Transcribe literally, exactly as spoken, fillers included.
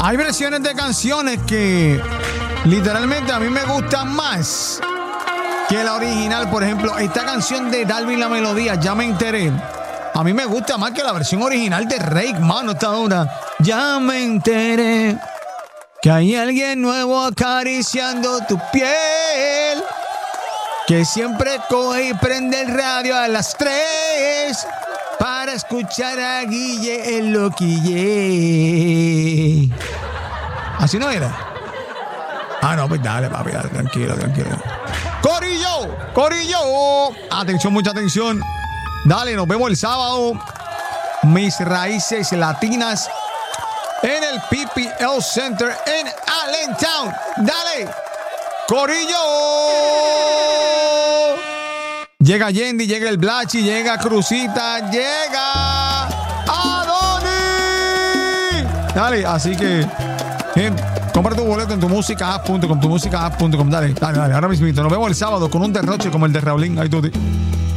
Hay versiones de canciones que literalmente a mí me gustan más que la original. Por ejemplo, esta canción de Dalvin La Melodía, Ya Me Enteré, a mí me gusta más que la versión original de Rake, mano, esta hora. Ya me enteré que hay alguien nuevo acariciando tu piel, que siempre coge y prende el radio a las tres para escuchar a Guille el Loquille. ¿Así no era? Ah, no, pues dale, papi, dale, tranquilo, tranquilo. ¡Corillo! ¡Corillo! Atención, mucha atención. Dale, nos vemos el sábado. Mis raíces latinas en el P P L Center en Allentown. Dale, ¡corillo! Llega Yendi, llega el Blachi, llega Crucita, llega Adonis. Dale, así que eh, compra tu boleto en tu música app punto com, tu música app punto com. Dale, dale, dale, ahora mismo. Nos vemos el sábado con un derroche como el de Raulín. Ahí tú.